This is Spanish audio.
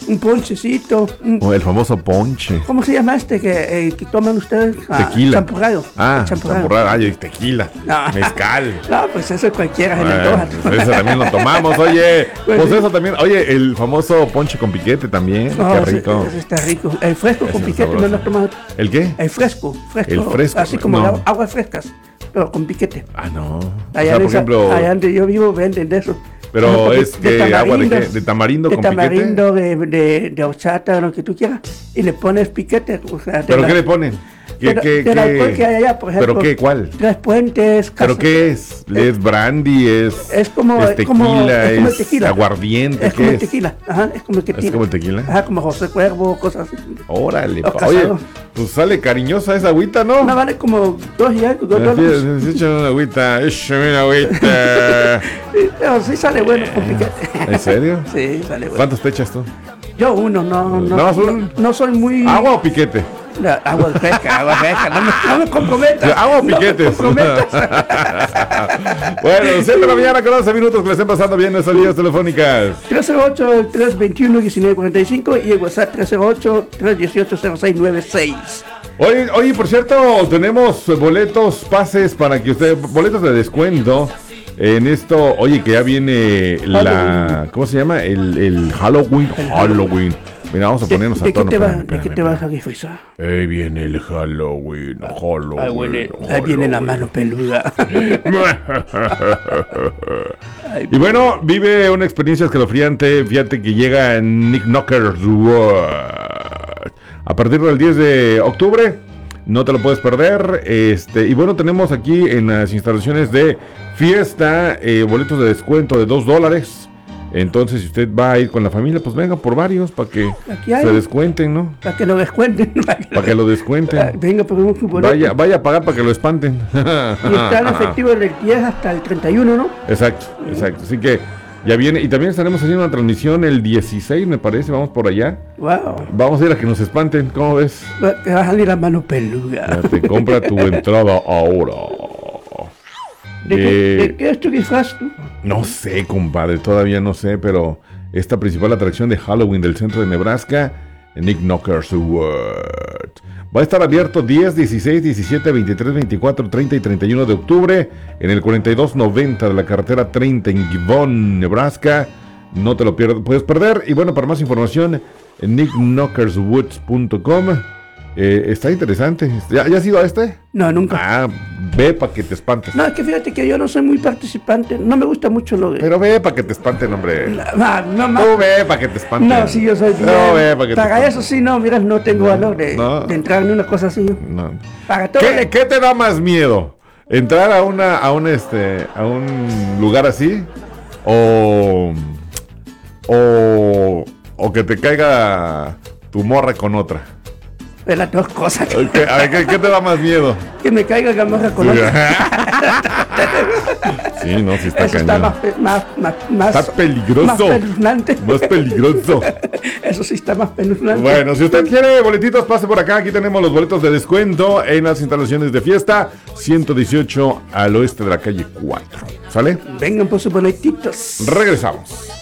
un ponchecito. O el famoso ponche. ¿Cómo se llama que toman ustedes? Tequila. Champurrado. Champurrado. Ay, tequila. No. Mezcal. No, pues eso cualquiera se le antoja. Pues eso también lo tomamos, oye. Pues eso también. Oye, el famoso ponche con piquete también. Qué rico. Ese está rico. El fresco con piquete, ¿no lo has tomado? ¿El qué? El fresco. El fresco. Así como aguas frescas, pero con piquete. No. Allá, por ejemplo, allá donde yo vivo venden de eso. Pero es que agua de qué? ¿De tamarindo con piquete? De tamarindo, de horchata, lo que tú quieras. Y le pones piquete. O sea, ¿pero qué le ponen? Del alcohol que hay allá, por ejemplo. ¿Pero qué? ¿Cuál? Tres Puentes. ¿Pero qué es? ¿Es brandy? ¿Es como tequila? es tequila. ¿Aguardiente? Es como el tequila. Ajá, es como el tequila. ¿Es como el tequila? Ajá, como José Cuervo, cosas así. Órale. Oye, pues sale cariñosa esa agüita, ¿no? No, vale como $2. Échame una agüita, échame una agüita. Pero sí sale bueno con piquete. ¿En serio? Sí, sale bueno. ¿Cuántos te echas tú? Yo uno, no soy muy... ¿Agua o piquete? No, agua fresca, no me comprometas. Agua o piquetes. No me comprometas. Bueno, 7 de la mañana con 11 minutos, que le estén pasando bien nuestras líneas telefónicas. 308-321-1945 y el WhatsApp 308-318-0696. Oye, por cierto, tenemos boletos, pases para que boletos de descuento en esto. Oye, que ya viene ¿cómo se llama? El Halloween. Mira, vamos a ponernos a tono. ¿De qué te vas a disfrazar? Ahí viene el Halloween. Ahí viene la mano peluda. Y bueno, vive una experiencia escalofriante. Fíjate que llega en Nick Knockers World a partir del 10 de octubre. No te lo puedes perder. Y bueno, tenemos aquí en las instalaciones de Fiesta boletos de descuento de $2. Entonces, si usted va a ir con la familia, pues venga por varios para que se descuenten, ¿no? Para que lo descuenten. Para que lo descuenten. Venga, por un boleto. Vaya a pagar para que lo espanten. Y está en efectivo del 10 hasta el 31, ¿no? Exacto. Así que ya viene. Y también estaremos haciendo una transmisión el 16, me parece. Vamos por allá. Wow. Vamos a ir a que nos espanten. ¿Cómo ves? Te va a salir la mano peluda. Te compra tu entrada ahora. ¿De qué es tu disfraz tú? No sé, compadre, todavía no sé, pero esta principal atracción de Halloween del centro de Nebraska, Nick Knockers World, va a estar abierto 10, 16, 17, 23, 24, 30 y 31 de octubre en el 4290 de la carretera 30 en Gibbon, Nebraska. No te lo puedes perder. Y bueno, para más información, en nicknockerswoods.com. Está interesante. ¿Ya has ido a este? No, nunca. Ve para que te espantes. No, es que fíjate que yo no soy muy participante. No me gusta mucho lo de... Pero ve para que te espanten, hombre. No, Tú ve para que te espanten. No, sí, yo soy bien. No, ve para que para eso sí, no, mira, no tengo valor de entrar en una cosa así. No. Para todo. ¿Qué te da más miedo? ¿Entrar a un lugar así? ¿O que te caiga tu morra con otra? De las dos cosas. A ver, ¿qué te da más miedo? Que me caiga gamarra con otra. Sí, no, sí está eso cañón. Está más está peligroso. Más espeluznante. Más peligroso. Eso sí está más espeluznante. Bueno, si usted quiere boletitos, pase por acá. Aquí tenemos los boletos de descuento en las instalaciones de Fiesta 118 al oeste de la calle 4. ¿Sale? Vengan por sus boletitos. Regresamos.